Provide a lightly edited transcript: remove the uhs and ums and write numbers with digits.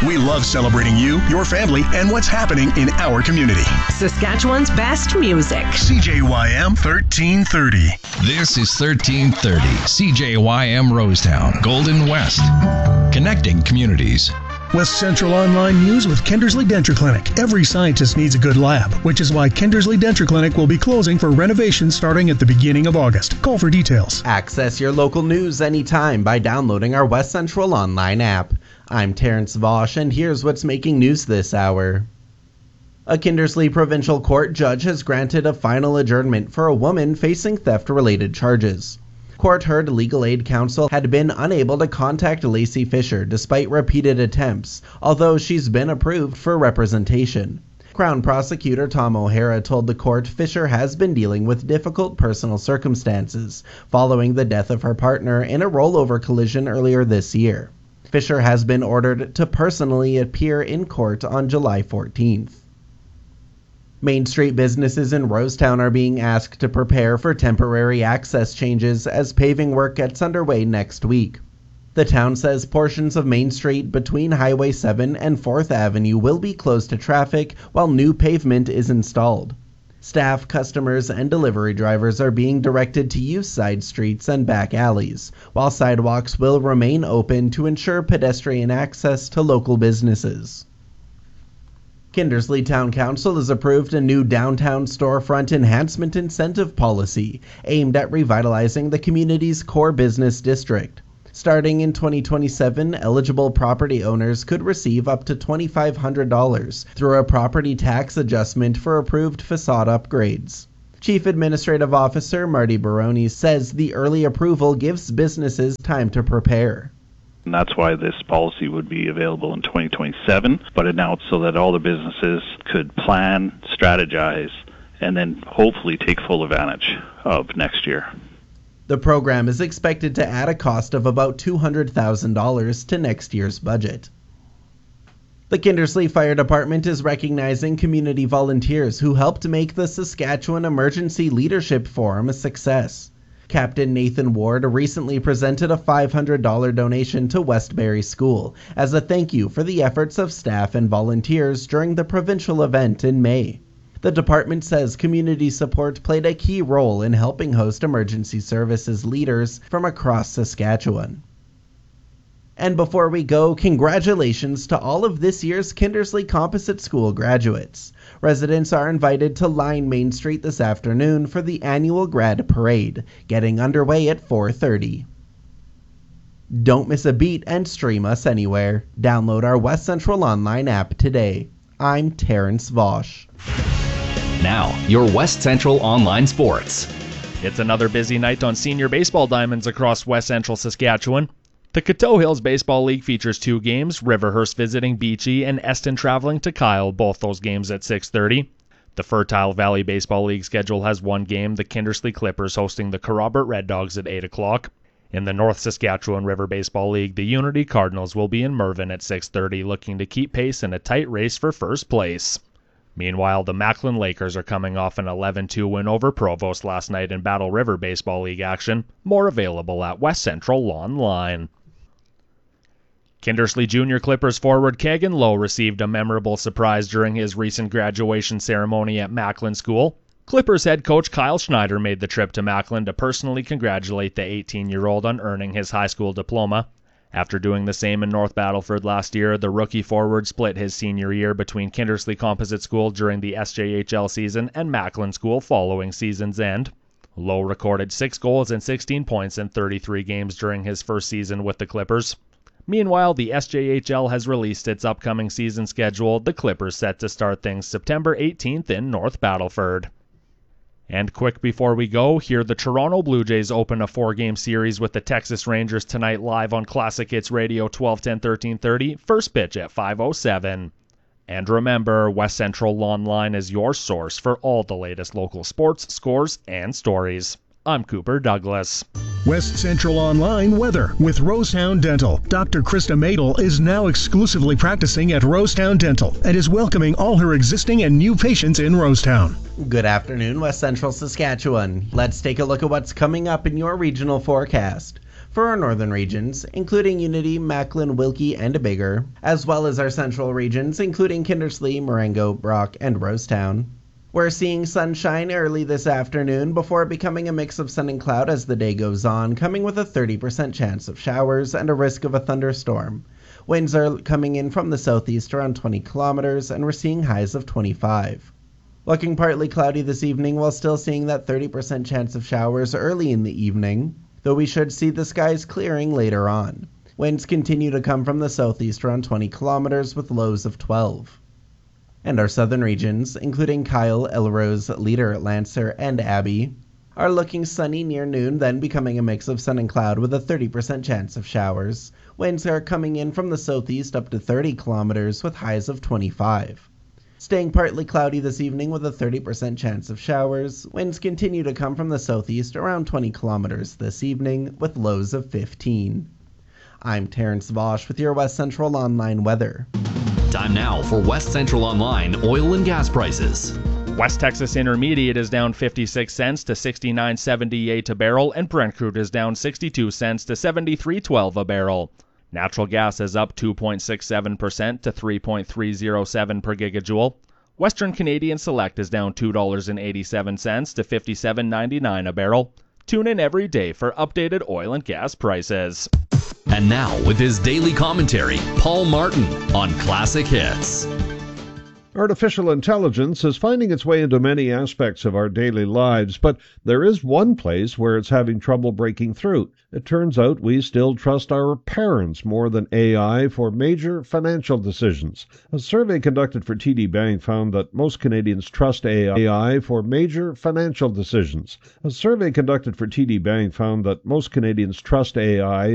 We love celebrating you, your family, and what's happening in our community. Saskatchewan's best music. CJYM 1330. This is 1330 CJYM Rosetown, Golden West. Connecting communities. West Central Online News with Kindersley Denture Clinic. Every scientist needs a good lab, which is why Kindersley Denture Clinic will be closing for renovation starting at the beginning of August. Call for details. Access your local news anytime by downloading our West Central Online app. I'm Terrence Vosch, and here's what's making news this hour. A Kindersley Provincial Court judge has granted a final adjournment for a woman facing theft-related charges. Court heard Legal Aid Council had been unable to contact Lacey Fisher despite repeated attempts, although she's been approved for representation. Crown Prosecutor Tom O'Hara told the court Fisher has been dealing with difficult personal circumstances following the death of her partner in a rollover collision earlier this year. Fisher has been ordered to personally appear in court on July 14th. Main Street businesses in Rosetown are being asked to prepare for temporary access changes as paving work gets underway next week. The town says portions of Main Street between Highway 7 and 4th Avenue will be closed to traffic while new pavement is installed. Staff, customers, and delivery drivers are being directed to use side streets and back alleys, while sidewalks will remain open to ensure pedestrian access to local businesses. Kindersley Town Council has approved a new downtown storefront enhancement incentive policy aimed at revitalizing the community's core business district. Starting in 2027, eligible property owners could receive up to $2,500 through a property tax adjustment for approved facade upgrades. Chief Administrative Officer Marty Baroni says the early approval gives businesses time to prepare. And that's why this policy would be available in 2027, but announced so that all the businesses could plan, strategize, and then hopefully take full advantage of next year. The program is expected to add a cost of about $200,000 to next year's budget. The Kindersley Fire Department is recognizing community volunteers who helped make the Saskatchewan Emergency Leadership Forum a success. Captain Nathan Ward recently presented a $500 donation to Westbury School as a thank you for the efforts of staff and volunteers during the provincial event in May. The department says community support played a key role in helping host emergency services leaders from across Saskatchewan. And before we go, congratulations to all of this year's Kindersley Composite School graduates. Residents are invited to line Main Street this afternoon for the annual grad parade, getting underway at 4:30. Don't miss a beat and stream us anywhere. Download our West Central Online app today. I'm Terrence Vosch. Now, your West Central Online Sports. It's another busy night on senior baseball diamonds across West Central Saskatchewan. The Coteau Hills Baseball League features 2 games, Riverhurst visiting Beachy and Eston traveling to Kyle, both those games at 6:30. The Fertile Valley Baseball League schedule has 1 game, the Kindersley Clippers hosting the Kerrobert Red Dogs at 8 o'clock. In the North Saskatchewan River Baseball League, the Unity Cardinals will be in Mervyn at 6:30, looking to keep pace in a tight race for first place. Meanwhile, the Macklin Lakers are coming off an 11-2 win over Provost last night in Battle River Baseball League action. More available at West Central Online. Kindersley Junior Clippers forward Kagan Lowe received a memorable surprise during his recent graduation ceremony at Macklin School. Clippers head coach Kyle Schneider made the trip to Macklin to personally congratulate the 18-year-old on earning his high school diploma. After doing the same in North Battleford last year, the rookie forward split his senior year between Kindersley Composite School during the SJHL season and Macklin School following season's end. Lowe recorded 6 goals and 16 points in 33 games during his first season with the Clippers. Meanwhile, the SJHL has released its upcoming season schedule, the Clippers set to start things September 18th in North Battleford. And quick before we go, hear the Toronto Blue Jays open a 4-game series with the Texas Rangers tonight live on Classic Hits Radio 1210-1330, first pitch at 5:07. And remember, West Central Online is your source for all the latest local sports, scores, and stories. I'm Cooper Douglas. West Central Online weather with Rosetown Dental. Dr. Krista Madel is now exclusively practicing at Rosetown Dental and is welcoming all her existing and new patients in Rosetown. Good afternoon, West Central Saskatchewan. Let's take a look at what's coming up in your regional forecast. For our northern regions, including Unity, Macklin, Wilkie, and Biggar, as well as our central regions, including Kindersley, Marengo, Brock, and Rosetown, we're seeing sunshine early this afternoon before becoming a mix of sun and cloud as the day goes on, coming with a 30% chance of showers and a risk of a thunderstorm. Winds are coming in from the southeast around 20 kilometers, and we're seeing highs of 25. Looking partly cloudy this evening while still seeing that 30% chance of showers early in the evening, though we should see the skies clearing later on. Winds continue to come from the southeast around 20 kilometers with lows of 12. And our southern regions, including Kyle, Elrose, Leader, Lancer, and Abbey, are looking sunny near noon, then becoming a mix of sun and cloud with a 30% chance of showers. Winds are coming in from the southeast up to 30 kilometers with highs of 25. Staying partly cloudy this evening with a 30% chance of showers. Winds continue to come from the southeast around 20 kilometers this evening with lows of 15. I'm Terrence Vosch with your West Central Online weather. Time now for West Central Online oil and gas prices. West Texas Intermediate is down 56 cents to 69.78 a barrel, and Brent crude is down 62 cents to 73.12 a barrel. Natural gas is up 2.67% to 3.307 per gigajoule. Western Canadian Select is down $2.87 to 57.99 a barrel. Tune in every day for updated oil and gas prices. And now, with his daily commentary, Paul Martin on Classic Hits. Artificial intelligence is finding its way into many aspects of our daily lives, but there is one place where it's having trouble breaking through. It turns out we still trust our parents more than AI for major financial decisions. A survey conducted for TD Bank found that most Canadians trust AI for major financial decisions. A survey conducted for TD Bank found that most Canadians trust AI